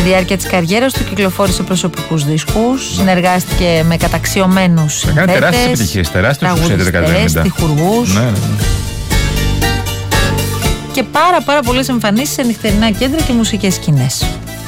διάρκεια της καριέρας του κυκλοφόρησε προσωπικούς δίσκους, συνεργάστηκε με καταξιωμένους συνθέτες, τραγουδιστές, τυχουργούς. Ναι. Και πάρα πολλές εμφανίσεις σε νυχτερινά κέντρα και μουσικές σκηνές.